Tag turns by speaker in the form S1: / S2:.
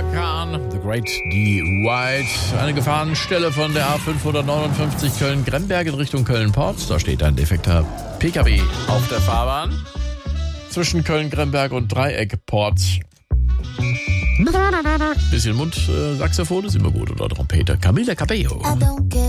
S1: Khan, The Great D. White. Eine Gefahrenstelle von der A559 Köln-Gremberg in Richtung Köln-Port. Da steht ein defekter PKW auf der Fahrbahn. Zwischen Köln-Gremberg und Dreieck-Port. Bisschen Mundsaxophon ist immer gut. Oder Trompete. Camila Cabello.